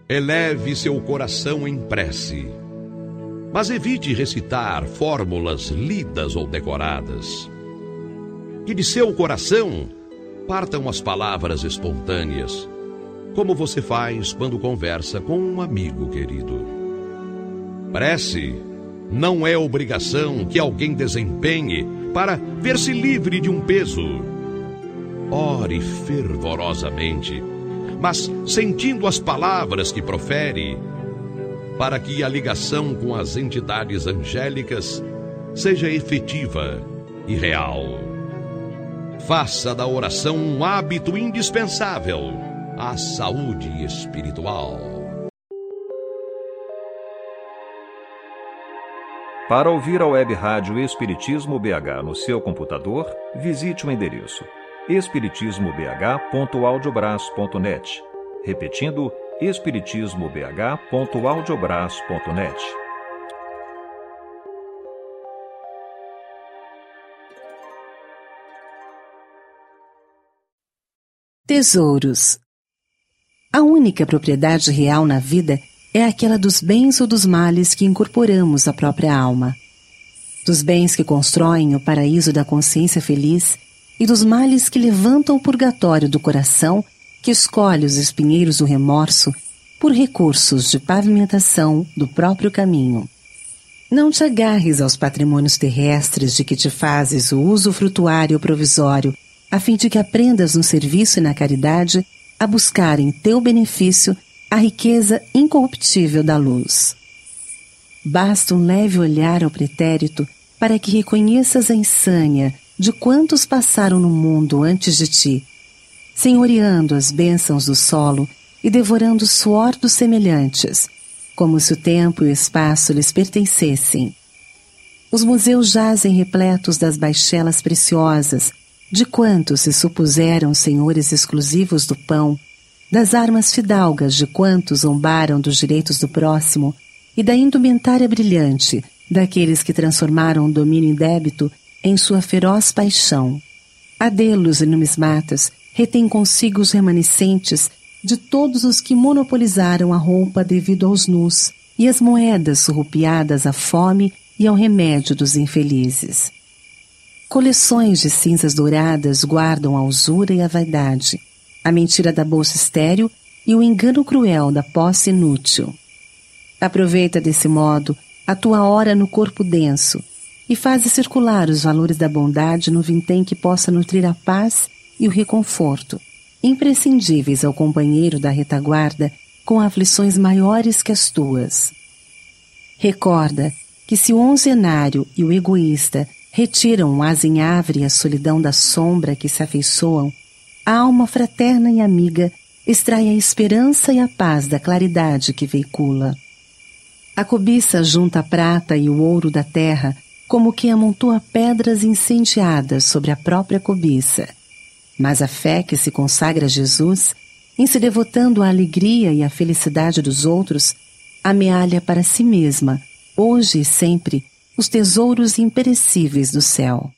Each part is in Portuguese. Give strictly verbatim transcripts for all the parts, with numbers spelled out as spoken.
eleve seu coração em prece, mas evite recitar fórmulas lidas ou decoradas. Que de seu coração partam as palavras espontâneas, como você faz quando conversa com um amigo querido. Prece não é obrigação que alguém desempenhe para ver-se livre de um peso. Ore fervorosamente, mas sentindo as palavras que profere, para que a ligação com as entidades angélicas seja efetiva e real. Faça da oração um hábito indispensável à saúde espiritual. Para ouvir a web rádio Espiritismo B H no seu computador, visite o endereço espiritismo b h ponto audiobras ponto net. Repetindo, espiritismo b h ponto audiobras ponto net. Tesouros. A única propriedade real na vida é aquela dos bens ou dos males que incorporamos à própria alma. Dos bens que constroem o paraíso da consciência feliz e dos males que levantam o purgatório do coração que escolhe os espinheiros do remorso por recursos de pavimentação do próprio caminho. Não te agarres aos patrimônios terrestres de que te fazes o uso frutuário provisório, a fim de que aprendas no serviço e na caridade a buscar em teu benefício a riqueza incorruptível da luz. Basta um leve olhar ao pretérito para que reconheças a insânia de quantos passaram no mundo antes de ti, senhoreando as bênçãos do solo e devorando o suor dos semelhantes, como se o tempo e o espaço lhes pertencessem. Os museus jazem repletos das baixelas preciosas de quantos se supuseram senhores exclusivos do pão, das armas fidalgas de quantos zombaram dos direitos do próximo e da indumentária brilhante daqueles que transformaram o domínio indébito em sua feroz paixão. Adelos e numismatas retêm consigo os remanescentes de todos os que monopolizaram a roupa devido aos nus e as moedas surrupiadas à fome e ao remédio dos infelizes. Coleções de cinzas douradas guardam a usura e a vaidade, a mentira da bolsa estéril e o engano cruel da posse inútil. Aproveita desse modo a tua hora no corpo denso e faze circular os valores da bondade no vintém que possa nutrir a paz e o reconforto, imprescindíveis ao companheiro da retaguarda com aflições maiores que as tuas. Recorda que se o onzenário e o egoísta retiram o azinhavre e a solidão da sombra que se afeiçoam, a alma fraterna e amiga extrai a esperança e a paz da claridade que veicula. A cobiça junta a prata e o ouro da terra, como quem amontoa pedras incendiadas sobre a própria cobiça. Mas a fé que se consagra a Jesus, em se devotando à alegria e à felicidade dos outros, amealha para si mesma, hoje e sempre, os tesouros imperecíveis do céu.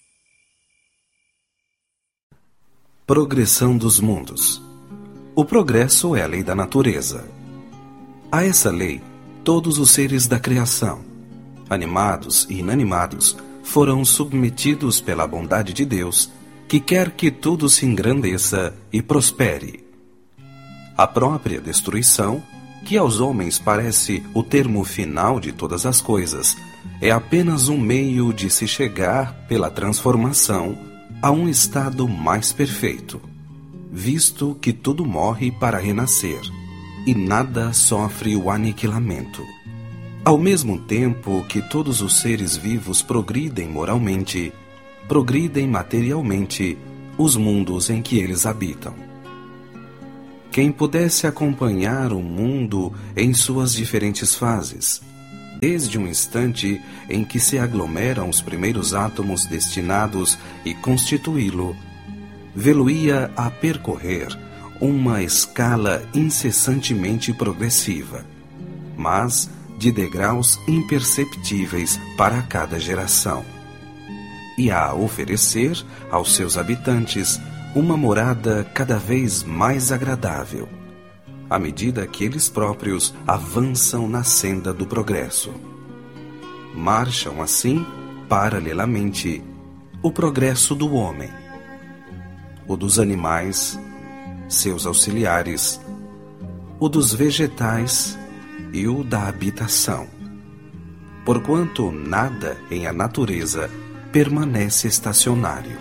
Progressão dos mundos. O progresso é a lei da natureza. A essa lei, todos os seres da criação, animados e inanimados, foram submetidos pela bondade de Deus, que quer que tudo se engrandeça e prospere. A própria destruição, que aos homens parece o termo final de todas as coisas, é apenas um meio de se chegar, pela transformação, a um estado mais perfeito, visto que tudo morre para renascer, e nada sofre o aniquilamento. Ao mesmo tempo que todos os seres vivos progridem moralmente, progridem materialmente os mundos em que eles habitam. Quem pudesse acompanhar o mundo em suas diferentes fases, desde um instante em que se aglomeram os primeiros átomos destinados a constituí-lo, vê-lo-ia a percorrer uma escala incessantemente progressiva, mas de degraus imperceptíveis para cada geração, e a oferecer aos seus habitantes uma morada cada vez mais agradável, à medida que eles próprios avançam na senda do progresso. Marcham assim, paralelamente, o progresso do homem, o dos animais, seus auxiliares, o dos vegetais e o da habitação, porquanto nada em a natureza permanece estacionário.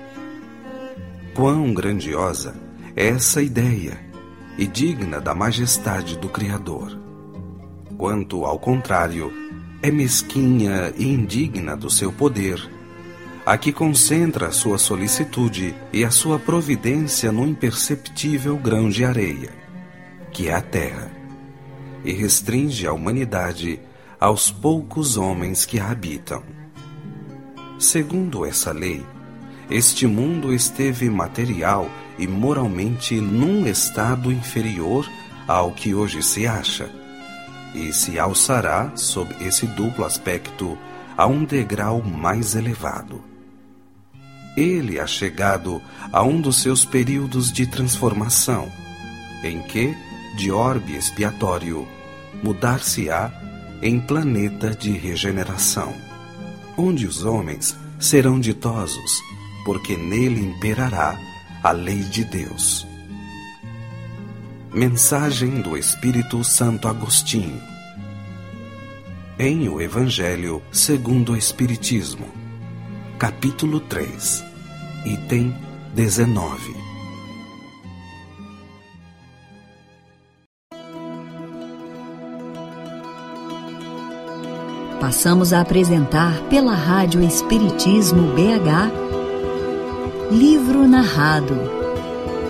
Quão grandiosa é essa ideia e digna da majestade do Criador! Quanto, ao contrário, é mesquinha e indigna do seu poder, a que concentra a sua solicitude e a sua providência no imperceptível grão de areia, que é a terra, e restringe a humanidade aos poucos homens que a habitam. Segundo essa lei, este mundo esteve material e moralmente num estado inferior ao que hoje se acha, e se alçará sob esse duplo aspecto a um degrau mais elevado. Ele é chegado a um dos seus períodos de transformação, em que, de orbe expiatório, mudar-se-á em planeta de regeneração, onde os homens serão ditosos, porque nele imperará a lei de Deus. Mensagem do Espírito Santo Agostinho, em O Evangelho segundo o Espiritismo, capítulo três, item dezenove. Passamos a apresentar pela Rádio Espiritismo B H, Livro Narrado,